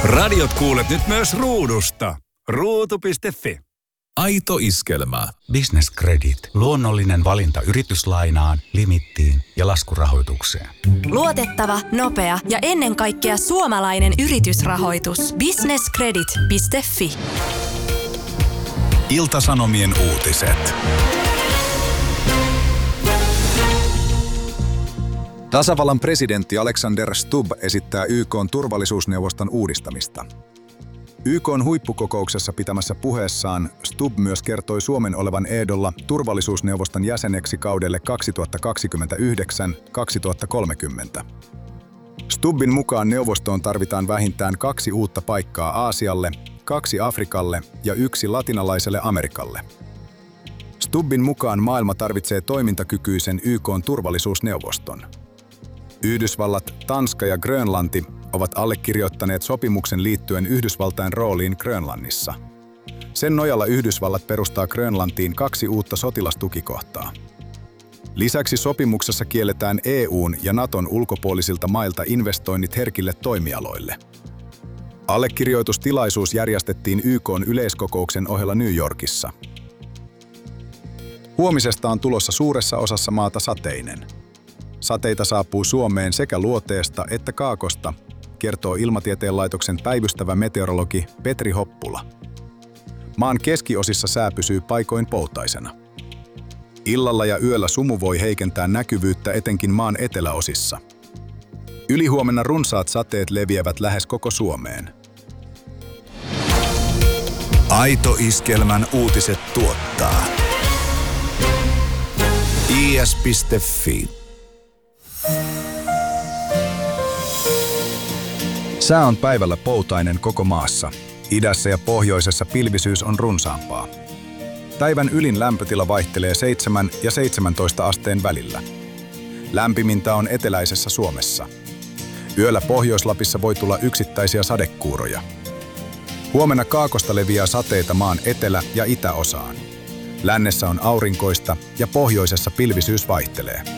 Radiot kuulet nyt myös ruudusta. Ruutu.fi. Aito iskelmä. Business Credit. Luonnollinen valinta yrityslainaan, limittiin ja laskurahoitukseen. Luotettava, nopea ja ennen kaikkea suomalainen yritysrahoitus. Businesscredit.fi. Ilta-Sanomien uutiset. Tasavallan presidentti Alexander Stubb esittää YK:n turvallisuusneuvoston uudistamista. YK:n huippukokouksessa pitämässä puheessaan Stubb myös kertoi Suomen olevan ehdolla turvallisuusneuvoston jäseneksi kaudelle 2029-2030. Stubbin mukaan neuvostoon tarvitaan vähintään 2 uutta paikkaa Aasialle, 2 Afrikalle ja 1 latinalaiselle Amerikalle. Stubbin mukaan maailma tarvitsee toimintakykyisen YK:n turvallisuusneuvoston. Yhdysvallat, Tanska ja Grönlanti ovat allekirjoittaneet sopimuksen liittyen Yhdysvaltain rooliin Grönlannissa. Sen nojalla Yhdysvallat perustaa Grönlantiin 2 uutta sotilastukikohtaa. Lisäksi sopimuksessa kielletään EU:n ja Naton ulkopuolisilta mailta investoinnit herkille toimialoille. Allekirjoitustilaisuus järjestettiin YK:n yleiskokouksen ohella New Yorkissa. Huomisesta on tulossa suuressa osassa maata sateinen. Sateita saapuu Suomeen sekä luoteesta että kaakosta, kertoo Ilmatieteen laitoksen päivystävä meteorologi Petri Hoppula. Maan keskiosissa sää pysyy paikoin poutaisena. Illalla ja yöllä sumu voi heikentää näkyvyyttä etenkin maan eteläosissa. Ylihuomenna runsaat sateet leviävät lähes koko Suomeen. Aito iskelmän uutiset tuottaa is.fi. Sää on päivällä poutainen koko maassa. Idässä ja pohjoisessa pilvisyys on runsaampaa. Päivän ylin lämpötila vaihtelee 7 ja 17 asteen välillä. Lämpimintä on eteläisessä Suomessa. Yöllä Pohjois-Lapissa voi tulla yksittäisiä sadekuuroja. Huomenna kaakosta leviää sateita maan etelä- ja itäosaan. Lännessä on aurinkoista ja pohjoisessa pilvisyys vaihtelee.